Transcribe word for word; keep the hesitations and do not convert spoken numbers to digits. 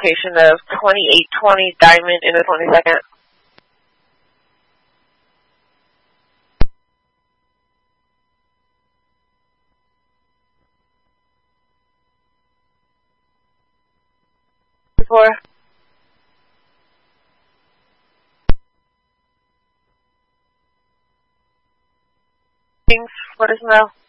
location of twenty-eight twenty Diamond in the twenty-second. Before. Things, let us know.